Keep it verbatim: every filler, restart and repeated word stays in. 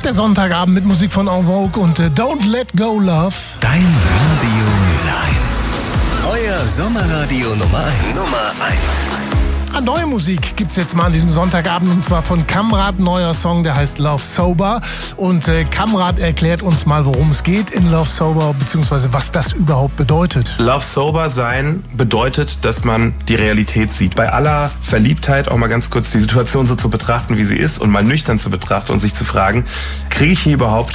Der Sonntagabend mit Musik von En Vogue und äh, Don't Let Go Love. Dein Radio Mülheim. Euer Sommerradio Nummer eins. Nummer eins. Neue Musik gibt's jetzt mal an diesem Sonntagabend, und zwar von Kamrat. Neuer Song, der heißt Love Sober. Und äh, Kamrat erklärt uns mal, worum es geht in Love Sober, beziehungsweise was das überhaupt bedeutet. Love Sober sein bedeutet, dass man die Realität sieht. Bei aller Verliebtheit auch mal ganz kurz die Situation so zu betrachten, wie sie ist, und mal nüchtern zu betrachten und sich zu fragen, kriege ich hier überhaupt